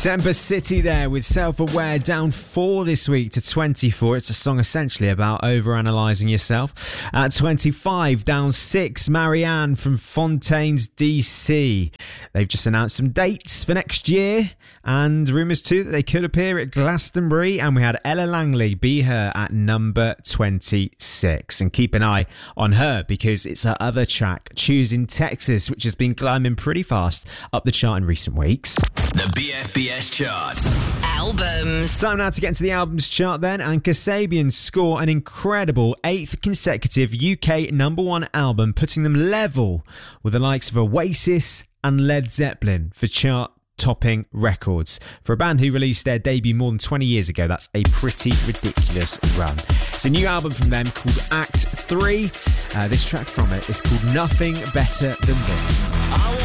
December City there with Self-Aware, down 4 this week to 24. It's a song essentially about overanalyzing yourself. At 25, down 6, Marianne from Fontaines DC. They've just announced some dates for next year and rumours too that they could appear at Glastonbury. And we had Ella Langley, Be Her, at number 26. And keep an eye on her because it's her other track, Choosing Texas, which has been climbing pretty fast up the chart in recent weeks. The BFBS chart. Albums. Time now to get into the albums chart then, and Kasabian score an incredible 8th consecutive UK number 1 album, putting them level with the likes of Oasis and Led Zeppelin for chart-topping records. For a band who released their debut more than 20 years ago, that's a pretty ridiculous run. It's a new album from them called Act 3. This track from it is called Nothing Better Than This.